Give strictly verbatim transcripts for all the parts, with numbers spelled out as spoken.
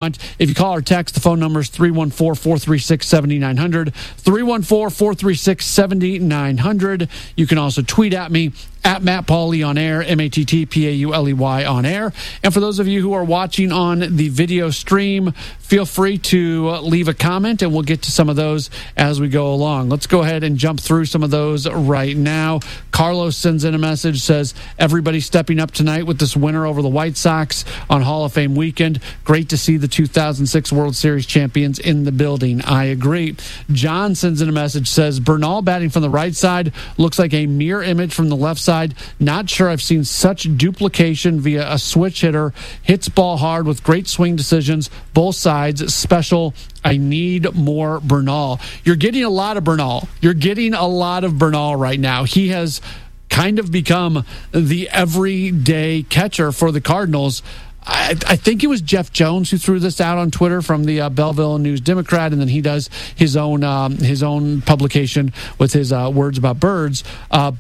If you call or text, the phone number is three one four, four three six, seven nine zero zero, three one four, four three six, seven nine zero zero. You can also tweet at me, at Matt Pauley on air, M A T T P A U L E Y on air. And for those of you who are watching on the video stream, feel free to leave a comment, and we'll get to some of those as we go along. Let's go ahead and jump through some of those right now. Carlos sends in a message, says, everybody stepping up tonight with this winner over the White Sox on Hall of Fame weekend. Great to see the two thousand six World Series champions in the building. I agree. John sends in a message, says, Bernal batting from the right side looks like a mirror image from the left side. Not sure I've seen such duplication via a switch hitter. Hits ball hard with great swing decisions. Both sides special. I need more Bernal. You're getting a lot of Bernal. You're getting a lot of Bernal right now. He has kind of become the everyday catcher for the Cardinals. I, I think it was Jeff Jones who threw this out on Twitter from the uh, Belleville News Democrat, and then he does his own um, his own publication with his uh, words about birds. Uh,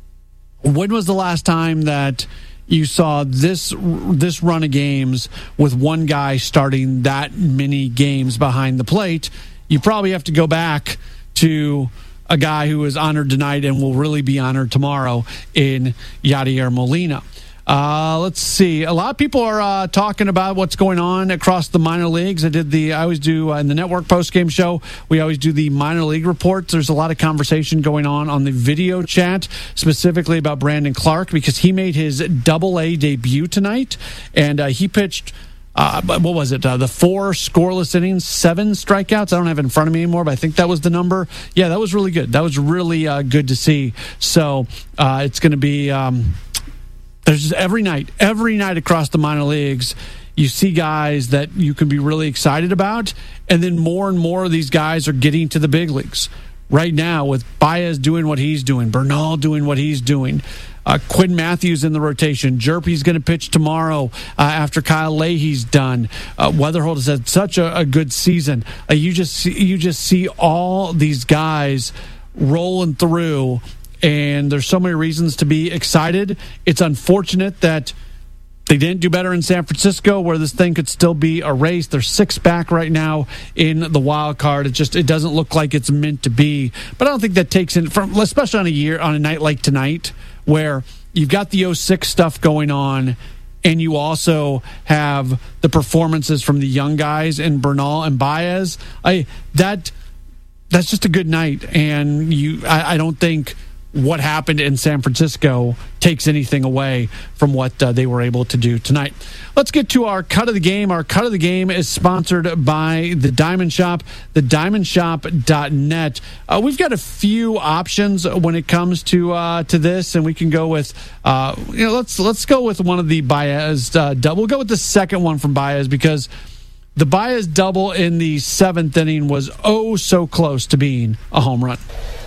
when was the last time that you saw this this run of games with one guy starting that many games behind the plate? You probably have to go back to a guy who was honored tonight and will really be honored tomorrow in Yadier Molina. Uh, let's see. A lot of people are uh, talking about what's going on across the minor leagues. I did the, I always do uh, in the network post-game show, we always do the minor league reports. There's a lot of conversation going on on the video chat, specifically about Brandon Clark, because he made his double A debut tonight, and uh, he pitched, uh, what was it, uh, the four scoreless innings, seven strikeouts. I don't have it in front of me anymore, but I think that was the number. Yeah, that was really good. That was really uh, good to see. So uh, it's going to be... Um, There's just every night, every night across the minor leagues, you see guys that you can be really excited about, and then more and more of these guys are getting to the big leagues. Right now, with Baez doing what he's doing, Bernal doing what he's doing, uh, Quinn Matthews in the rotation, Jerpy's going to pitch tomorrow uh, after Kyle Leahy's done. Uh, Weatherholt has had such a, a good season. Uh, you just see, you just see all these guys rolling through. And there's so many reasons to be excited. It's unfortunate that they didn't do better in San Francisco, where this thing could still be a race. They're six back right now in the wild card. It just it doesn't look like it's meant to be. But I don't think that takes in from, especially on a year on a night like tonight, where you've got the oh six stuff going on, and you also have the performances from the young guys in Bernal and Baez. I that that's just a good night, and you I, I don't think what happened in San Francisco takes anything away from what uh, they were able to do tonight. Let's get to our cut of the game. Our cut of the game is sponsored by the Diamond Shop, the diamond shop dot net. Uh, we've got a few options when it comes to uh, to this, and we can go with uh, you know let's let's go with one of the Baez uh, double. We'll go with the second one from Baez, because the Baez double in the seventh inning was oh so close to being a home run.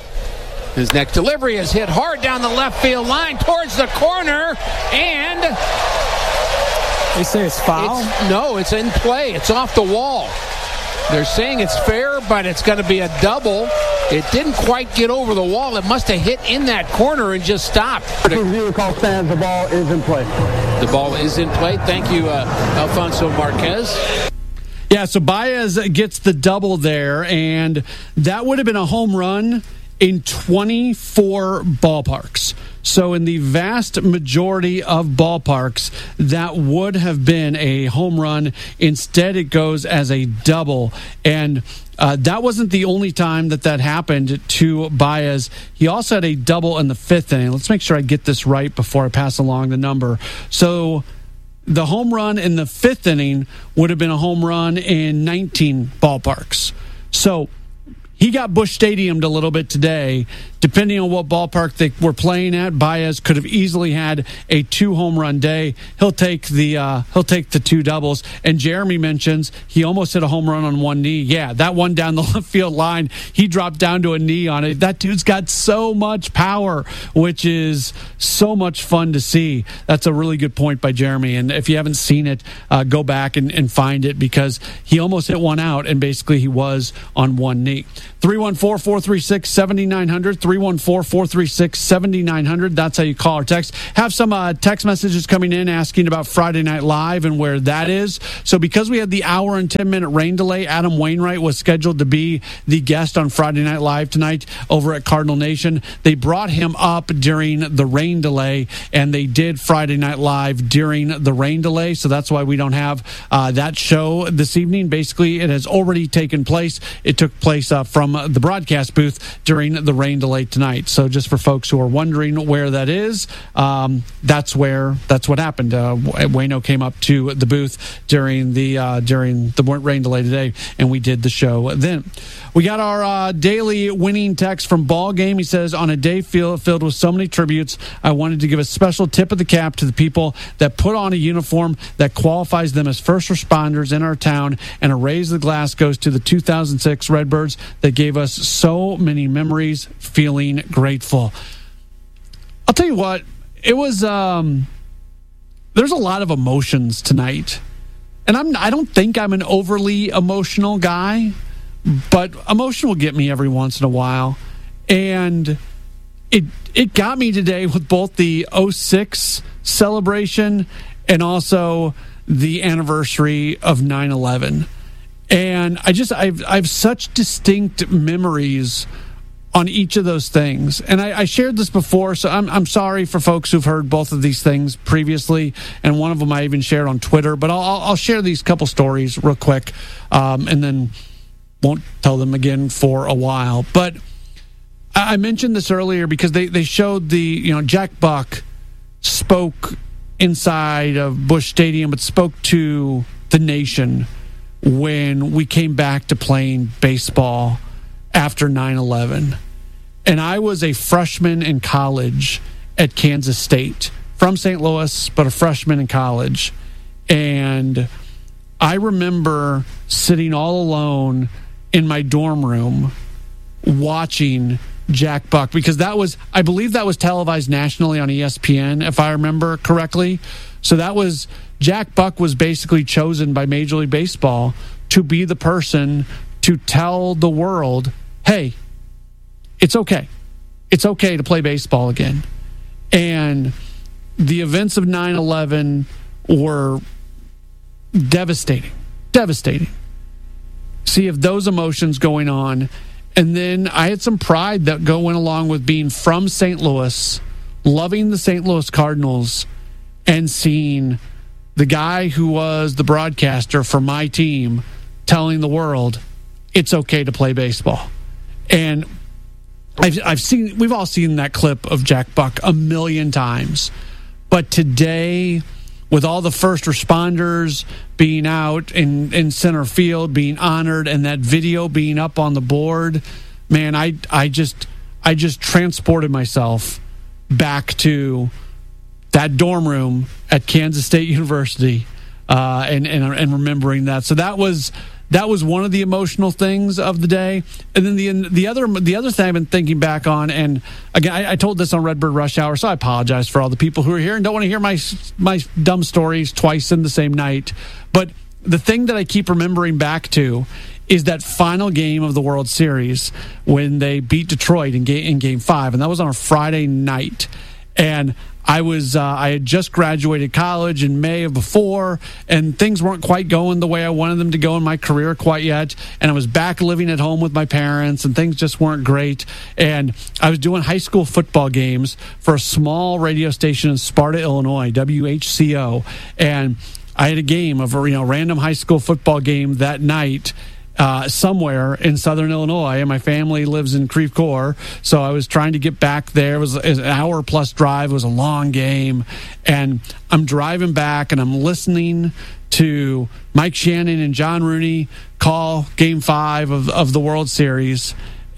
His next delivery is hit hard down the left field line towards the corner, and they say it's foul? It's, no, it's in play. It's off the wall. They're saying it's fair, but it's going to be a double. It didn't quite get over the wall. It must have hit in that corner and just stopped. Review call stands. The ball is in play. The ball is in play. Thank you, uh, Alfonso Marquez. Yeah, so Baez gets the double there, and that would have been a home run in twenty-four ballparks. So in the vast majority of ballparks, that would have been a home run. Instead, it goes as a double. And uh, that wasn't the only time that that happened to Baez. He also had a double in the fifth inning. Let's make sure I get this right before I pass along the number. So the home run in the fifth inning would have been a home run in nineteen ballparks. So he got Busch Stadiumed a little bit today. Depending on what ballpark they were playing at, Baez could have easily had a two home run day. He'll take the uh, he'll take the two doubles. And Jeremy mentions he almost hit a home run on one knee. Yeah, that one down the left field line, he dropped down to a knee on it. That dude's got so much power, which is so much fun to see. That's a really good point by Jeremy. And if you haven't seen it, uh, go back and, and find it, because he almost hit one out, and basically he was on one knee. three one four, four three six, seven nine zero zero, three one four, four three six, seven nine zero zero. That's how you call or text. Have some uh, text messages coming in asking about Friday Night Live and where that is. So because we had the hour and ten-minute rain delay, Adam Wainwright was scheduled to be the guest on Friday Night Live tonight over at Cardinal Nation. They brought him up during the rain delay, and they did Friday Night Live during the rain delay, so that's why we don't have uh, that show this evening. Basically, it has already taken place. It took place uh, from the broadcast booth during the rain delay tonight. So just for folks who are wondering where that is, um, that's where that's what happened. Uh, Wayno came up to the booth during the uh, during the rain delay today, and we did the show then. We got our uh, daily winning text from Ball Game. He says, on a day filled with so many tributes, I wanted to give a special tip of the cap to the people that put on a uniform that qualifies them as first responders in our town, and a raise the glass goes to the two thousand six Redbirds that gave us so many memories. Feeling grateful. I'll tell you what, it was, um, there's a lot of emotions tonight. And I'm, I don't think I'm an overly emotional guy, but emotion will get me every once in a while. And it it got me today with both the oh six celebration and also the anniversary of nine eleven. And I just, I've, I have such distinct memories on each of those things. And I, I shared this before, so I'm, I'm sorry for folks who've heard both of these things previously, and one of them I even shared on Twitter, but I'll, I'll share these couple stories real quick, um, and then won't tell them again for a while. But I mentioned this earlier because they, they showed the, you know, Jack Buck spoke inside of Busch Stadium, but spoke to the nation when we came back to playing baseball after nine eleven. And I was a freshman in college at Kansas State, from Saint Louis, but a freshman in college. And I remember sitting all alone in my dorm room watching Jack Buck, because that was, I believe that was televised nationally on E S P N, if I remember correctly. So that was, Jack Buck was basically chosen by Major League Baseball to be the person to tell the world, hey, it's okay. It's okay to play baseball again. And the events of nine eleven were devastating, devastating. See if those emotions going on. And then I had some pride that go went along with being from Saint Louis, loving the Saint Louis Cardinals, and seeing the guy who was the broadcaster for my team telling the world it's okay to play baseball. And I've, I've seen, we've all seen that clip of Jack Buck a million times. But today, with all the first responders being out in, in center field, being honored, and that video being up on the board, man, I I just I just transported myself back to that dorm room at Kansas State University, uh, and, and and remembering that. So that was that was one of the emotional things of the day. And then the the other the other thing I've been thinking back on, and again, I, I told this on Redbird Rush Hour, so I apologize for all the people who are here and don't want to hear my my dumb stories twice in the same night. But the thing that I keep remembering back to is that final game of the World Series when they beat Detroit in game, in game five, and that was on a Friday night. And I was uh, I had just graduated college in May of before, and things weren't quite going the way I wanted them to go in my career quite yet. And I was back living at home with my parents, and things just weren't great. And I was doing high school football games for a small radio station in Sparta, Illinois, W H C O. And I had a game of a you know random high school football game that night. Uh, somewhere in southern Illinois, and my family lives in Creve Coeur, so I was trying to get back there. It was, it was an hour plus drive. It was a long game, and I'm driving back, and I'm listening to Mike Shannon and John Rooney call Game Five of of the World Series,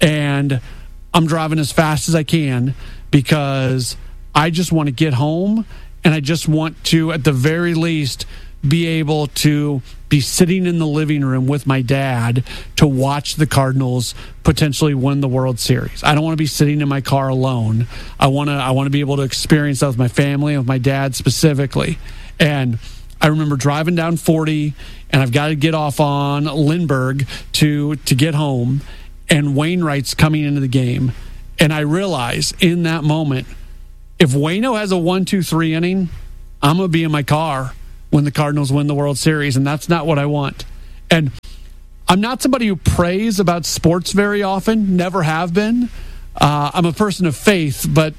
and I'm driving as fast as I can because I just want to get home, and I just want to, at the very least, be able to be sitting in the living room with my dad to watch the Cardinals potentially win the World Series. I don't want to be sitting in my car alone. I want to I want to be able to experience that with my family and with my dad specifically. And I remember driving down forty, and I've got to get off on Lindbergh to to get home. and Wainwright's coming into the game. And I realize in that moment, if Waino has a one two three inning, I'm going to be in my car when the Cardinals win the World Series, and that's not what I want. And I'm not somebody who prays about sports very often, never have been. Uh, I'm a person of faith, but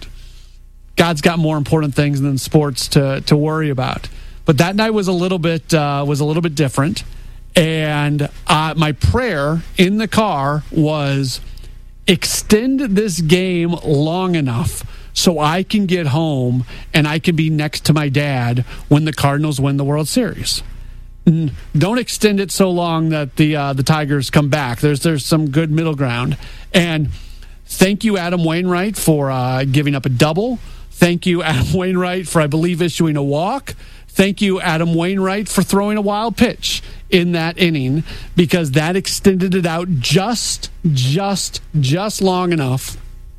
God's got more important things than sports to to worry about. But that night was a little bit uh, was a little bit different, and uh, my prayer in the car was, extend this game long enough so I can get home and I can be next to my dad when the Cardinals win the World Series. Don't extend it so long that the uh, the Tigers come back. There's there's some good middle ground. And thank you, Adam Wainwright, for uh, giving up a double. Thank you, Adam Wainwright, for, I believe, issuing a walk. Thank you, Adam Wainwright, for throwing a wild pitch in that inning, because that extended it out just, just, just long enough.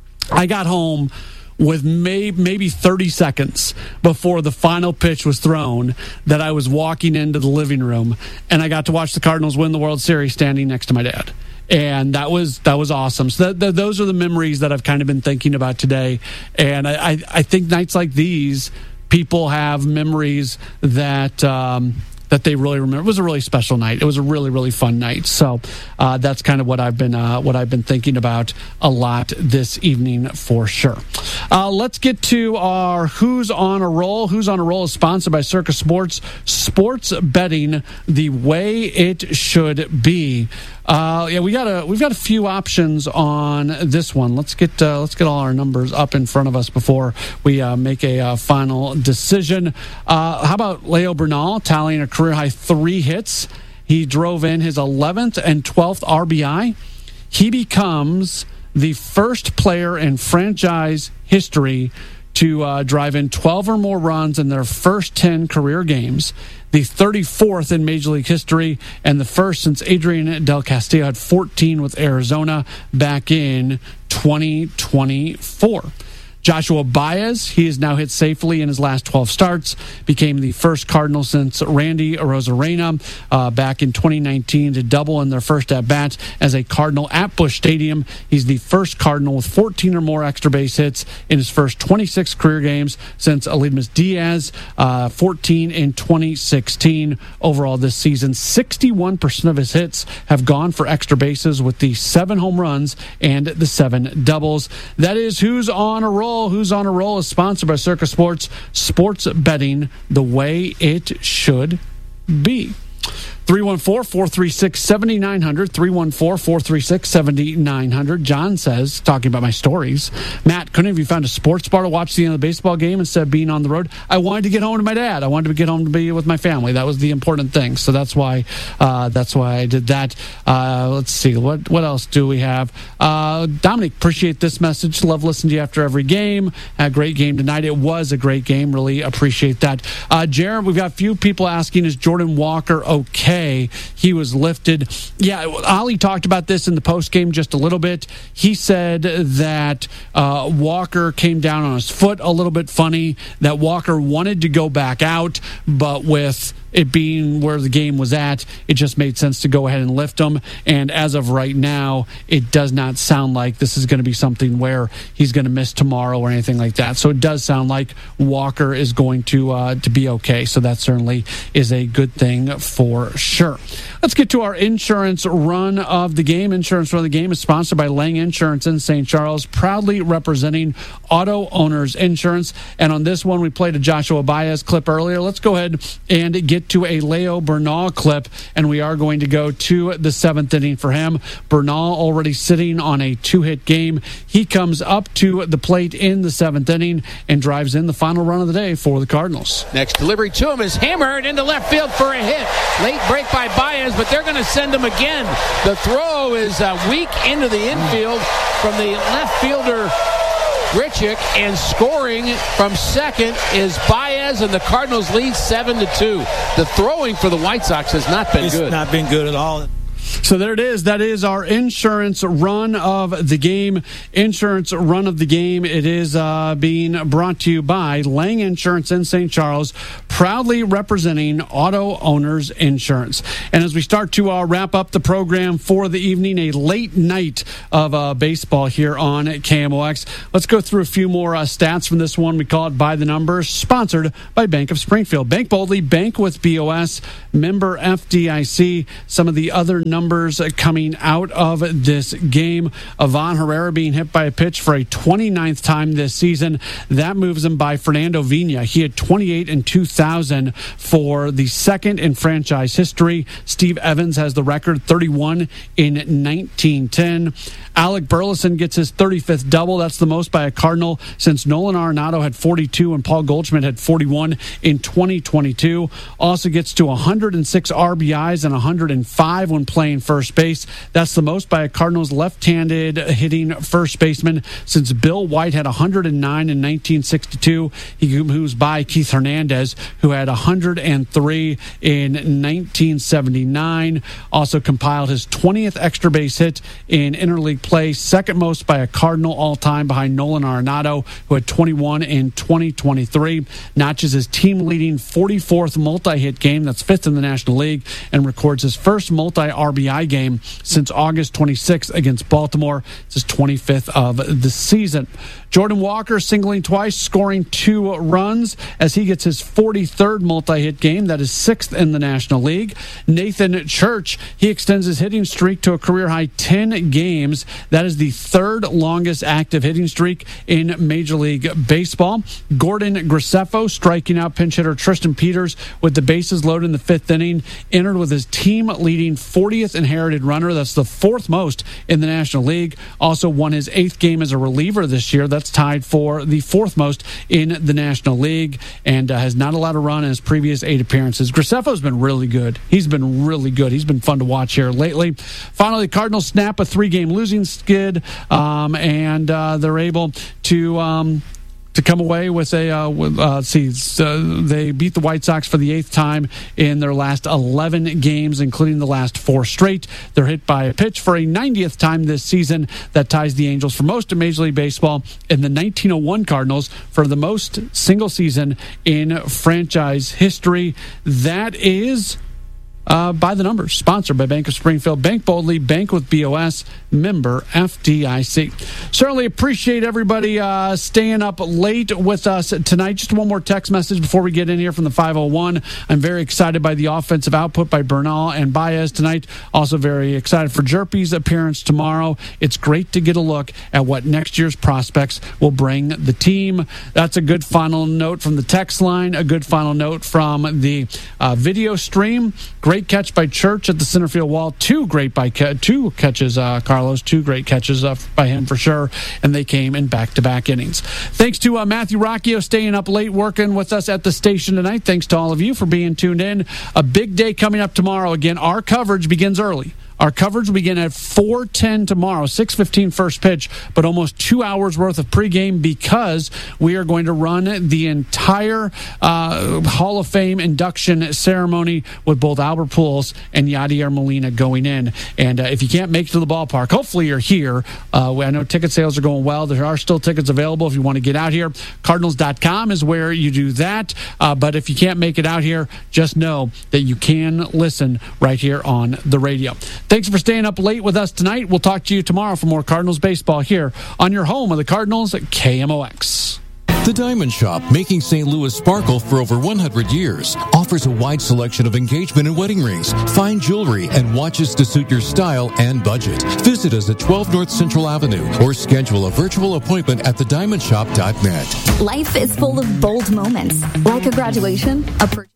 I got home with may, maybe thirty seconds before the final pitch was thrown that I was walking into the living room, and I got to watch the Cardinals win the World Series standing next to my dad. And that was that was awesome. So that, that, those are the memories that I've kind of been thinking about today. And I, I, I think nights like these, people have memories that um, that they really remember. It was a really special night. It was a really, really fun night. So uh, that's kind of what I've been uh, what I've been thinking about a lot this evening for sure. Uh, let's get to our Who's on a Roll. Who's on a Roll is sponsored by Circa Sports. Sports betting the way it should be. Uh, yeah, we got a we've got a few options on this one. Let's get uh, let's get all our numbers up in front of us before we uh, make a uh, final decision. Uh, how about Leo Bernal tallying a career high three hits? He drove in his eleventh and twelfth R B I. He becomes the first player in franchise history to uh, drive in twelve or more runs in their first ten career games, the thirty-fourth in Major League history, and the first since Adrian Del Castillo had fourteen with Arizona back in twenty twenty-four. Joshua Baez, he has now hit safely in his last twelve starts, became the first Cardinal since Randy Arozarena uh, back in twenty nineteen to double in their first at-bat as a Cardinal at Busch Stadium. He's the first Cardinal with fourteen or more extra base hits in his first twenty-six career games since Aledmys Diaz, uh, fourteen in twenty sixteen. Overall this season, sixty-one percent of his hits have gone for extra bases with the seven home runs and the seven doubles. That is Who's on a Roll. Who's on a Roll is sponsored by Circa Sports. Sports betting the way it should be. three one four, four three six, seven nine zero zero, three one four, four three six, seven nine zero zero. John says, talking about my stories, Matt, couldn't have you found a sports bar to watch the end of the baseball game instead of being on the road? I wanted to get home to my dad. I wanted to get home to be with my family. That was the important thing. So that's why uh, that's why I did that. Uh, let's see. What what else do we have? Uh, Dominic, appreciate this message. Love listening to you after every game. Had a great game tonight. It was a great game. Really appreciate that. Uh, Jared, we've got a few people asking, is Jordan Walker okay? He was lifted. Yeah, Ollie talked about this in the postgame just a little bit. He said that uh, Walker came down on his foot a little bit funny, that Walker wanted to go back out, but with it being where the game was at, it just made sense to go ahead and lift him. And as of right now, it does not sound like this is going to be something where he's going to miss tomorrow or anything like that. So it does sound like Walker is going to uh, to be okay. So that certainly is a good thing for sure. Let's get to our insurance run of the game. Insurance run of the game is sponsored by Lang Insurance in Saint Charles, proudly representing auto owners insurance. And on this one, we played a Joshua Baez clip earlier. Let's go ahead and get to a Leo Bernal clip, and we are going to go to the seventh inning for him. Bernal already sitting on a two-hit game. He comes up to the plate in the seventh inning and drives in the final run of the day for the Cardinals. Next delivery to him is hammered into left field for a hit. Late break by Baez, but they're going to send him again. The throw is uh, weak into the infield from the left fielder Grichuk, and scoring from second is Baez, and the Cardinals lead seven to two. The throwing for the White Sox has not been it's good. It's not been good at all. So So there it is. That is our insurance run of the game. Insurance run of the game. It is uh, being brought to you by Lang Insurance in Saint Charles, proudly representing auto owners insurance. And as we start to uh, wrap up the program for the evening, a late night of uh, baseball here on K M O X. Let's go through a few more uh, stats from this one. We call it By the Numbers, sponsored by Bank of Springfield. Bank boldly, bank with B O S, member F D I C. Some of the other numbers coming out of this game. Ivan Herrera being hit by a pitch for a twenty-ninth time this season. That moves him by Fernando Vina. He had twenty-eight in two thousand for the second in franchise history. Steve Evans has the record, thirty-one in nineteen ten. Alec Burleson gets his thirty-fifth double. That's the most by a Cardinal since Nolan Arenado had forty-two and Paul Goldschmidt had forty-one in twenty twenty-two. Also gets to one hundred six R B Is and one hundred five when playing first base. That's the most by a Cardinals left-handed hitting first baseman since Bill White had one hundred nine in nineteen sixty-two. He moves by Keith Hernandez, who had one hundred three in nineteen seventy-nine. Also compiled his twentieth extra base hit in interleague play, second most by a Cardinal all-time behind Nolan Arenado, who had twenty-one in twenty twenty-three. Notches his team-leading forty-fourth multi-hit game, that's fifth in the National League, and records his first multi-R B I game since August twenty-sixth against Baltimore. It's his twenty-fifth of the season. Jordan Walker singling twice, scoring two runs as he gets his forty-third multi-hit game. That is sixth in the National League. Nathan Church, he extends his hitting streak to a career-high ten games. That is the third longest active hitting streak in Major League Baseball. Gordon Graceffo striking out pinch hitter Tristan Peters with the bases loaded in the fifth inning, entered with his team-leading fortieth inherited runner. That's the fourth most in the National League. Also won his eighth game as a reliever this year. That's tied for the fourth most in the National League, and uh, has not allowed a run in his previous eight appearances. Graceffo's been really good. He's been really good. He's been fun to watch here lately. Finally, the Cardinals snap a three-game losing skid, um, and uh, they're able to... Um, to come away with a, uh, with, uh, let's see, uh, they beat the White Sox for the eighth time in their last eleven games, including the last four straight. They're hit by a pitch for a ninetieth time this season. That ties the Angels for most in Major League Baseball, and the nineteen oh one Cardinals for the most single season in franchise history. That is... Uh, by the numbers, sponsored by Bank of Springfield. Bank boldly, bank with B O S, member F D I C. Certainly appreciate everybody uh, staying up late with us tonight. Just one more text message before we get in here from the five oh one. I'm very excited by the offensive output by Bernal and Baez tonight. Also very excited for Jerpy's appearance tomorrow. It's great to get a look at what next year's prospects will bring the team. That's a good final note from the text line, a good final note from the uh, video stream. Great Great catch by Church at the center field wall. Two great by ca- two catches, uh, Carlos. Two great catches uh, by him for sure. And they came in back-to-back innings. Thanks to uh, Matthew Rocchio staying up late working with us at the station tonight. Thanks to all of you for being tuned in. A big day coming up tomorrow. Again, our coverage begins early. Our coverage will begin at four ten tomorrow, six fifteen first pitch, but almost two hours worth of pregame because we are going to run the entire uh, Hall of Fame induction ceremony with both Albert Pujols and Yadier Molina going in. And uh, if you can't make it to the ballpark, hopefully you're here. Uh, I know ticket sales are going well. There are still tickets available if you want to get out here. Cardinals dot com is where you do that. Uh, but if you can't make it out here, just know that you can listen right here on the radio. Thanks for staying up late with us tonight. We'll talk to you tomorrow for more Cardinals baseball here on your home of the Cardinals at K M O X. The Diamond Shop, making Saint Louis sparkle for over one hundred years, offers a wide selection of engagement and wedding rings, fine jewelry, and watches to suit your style and budget. Visit us at twelve North Central Avenue or schedule a virtual appointment at the diamond shop dot net. Life is full of bold moments, like a graduation, a per-